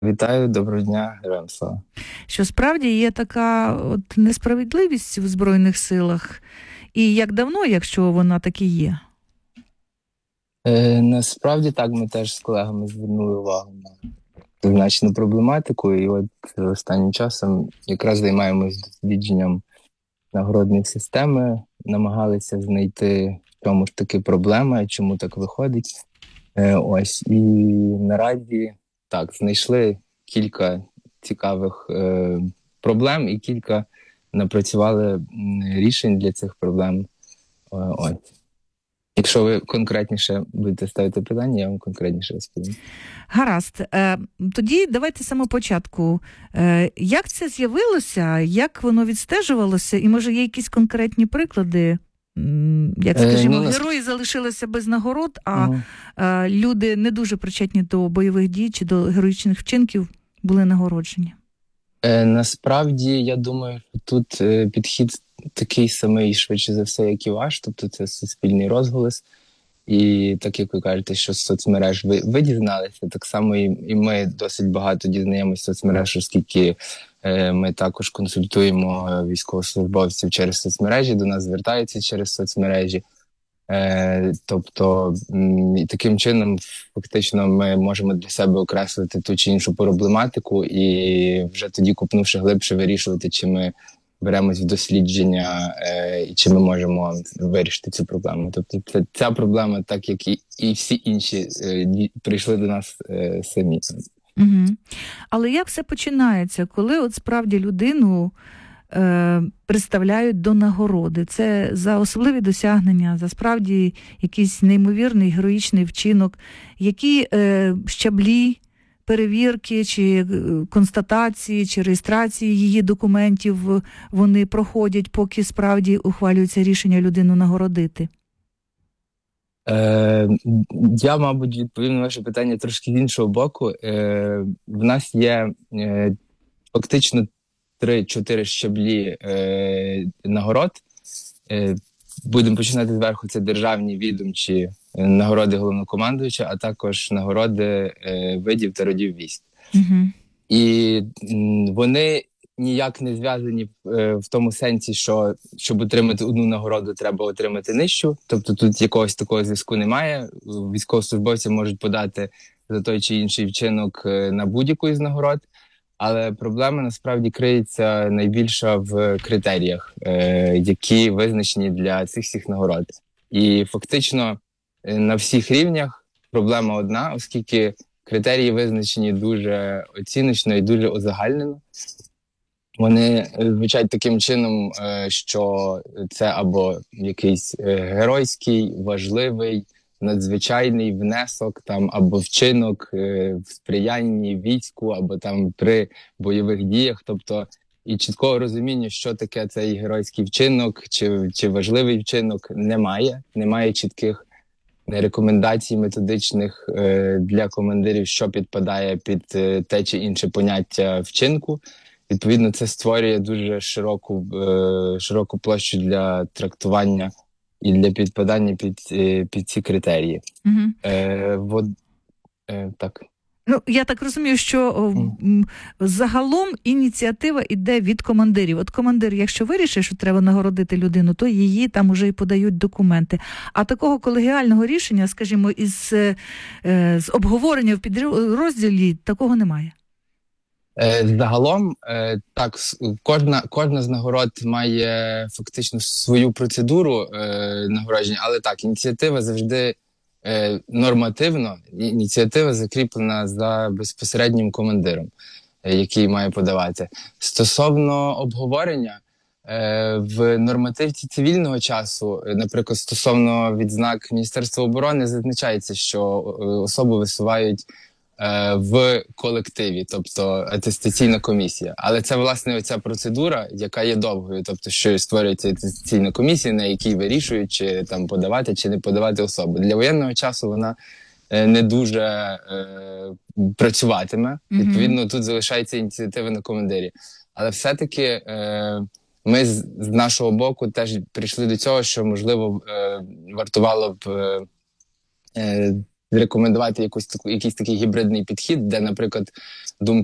Вітаю, доброго дня, героям слава. Що справді є така несправедливість в Збройних силах, і як давно, якщо вона таки є? Насправді так, ми теж з колегами звернули увагу на зазначену проблематику, і от останнім часом якраз займаємось дослідженням нагородної системи, намагалися знайти, в чому ж таки проблема, і чому так виходить. Ось, і наразі так, знайшли кілька цікавих проблем і кілька напрацювали рішень для цих проблем. Ось. Якщо ви конкретніше будете ставити питання, я вам конкретніше розповім. Гаразд. Тоді давайте з самого початку. Як це з'явилося, як воно відстежувалося, і може є якісь конкретні приклади? Як, скажімо, герої залишилися без нагород, а люди не дуже причетні до бойових дій чи до героїчних вчинків були нагороджені? Насправді, я думаю, що тут підхід такий самий, швидше за все, як і ваш, тобто це суспільний розголос. І так, як ви кажете, що з соцмереж ви дізналися, так само і ми досить багато дізнаємося з соцмереж, оскільки ми також консультуємо військовослужбовців через соцмережі, до нас звертаються через соцмережі. Тобто, і таким чином, фактично, ми можемо для себе окреслити ту чи іншу проблематику і вже тоді, копнувши глибше, вирішувати, чи ми беремось в дослідження і чи ми можемо вирішити цю проблему. Тобто ця проблема, так як і всі інші, прийшли до нас самі. Угу. Але як все починається, коли от справді людину представляють до нагороди? Це за особливі досягнення, за справді якийсь неймовірний героїчний вчинок, які щаблі перевірки, чи констатації, чи реєстрації її документів вони проходять, поки справді ухвалюється рішення людину нагородити? Я, мабуть, відповім на ваше питання трошки з іншого боку. В нас є фактично 3-4 щаблі нагород. Будемо починати зверху. Це державні відомчі нагороди головнокомандуюча, а також нагороди видів та родів військ. Угу. І вони ніяк не зв'язані в тому сенсі, що щоб отримати одну нагороду, треба отримати нижчу. Тобто тут якогось такого зв'язку немає. Військовослужбовці можуть подати за той чи інший вчинок на будь-яку із нагород. Але проблема насправді криється найбільша в критеріях, які визначені для цих всіх нагород. І фактично на всіх рівнях проблема одна, оскільки критерії визначені дуже оціночно і дуже узагальнено. Вони звучать таким чином, що це або якийсь геройський, важливий, надзвичайний внесок, там або вчинок в сприянні війську, або там при бойових діях. Тобто і чіткого розуміння, що таке цей геройський вчинок чи важливий вчинок, немає. Немає чітких рекомендацій методичних для командирів, що підпадає під те чи інше поняття вчинку. Відповідно, це створює дуже широку площу для трактування і для підпадання під ці критерії. Угу. Так. Ну, я так розумію, що загалом ініціатива йде від командирів. От командир, якщо вирішить, що треба нагородити людину, то її там уже і подають документи. А такого колегіального рішення, скажімо, з обговорення в підрозділі, такого немає. Загалом, так, кожна з нагород має фактично свою процедуру нагородження, але так, ініціатива завжди нормативно, ініціатива закріплена за безпосереднім командиром, який має подавати. Стосовно обговорення, в нормативці цивільного часу, наприклад, стосовно відзнак Міністерства оборони, зазначається, що особу висувають в колективі, тобто атестаційна комісія. Але це, власне, оця процедура, яка є довгою, тобто, що створюється атестаційна комісія, на якій вирішують, чи там подавати, чи не подавати особу. Для воєнного часу вона не дуже працюватиме. Відповідно, тут залишається ініціатива на командирі. Але все-таки ми з нашого боку теж прийшли до цього, що, можливо, вартувало б рекомендувати якийсь такий гібридний підхід, де, наприклад,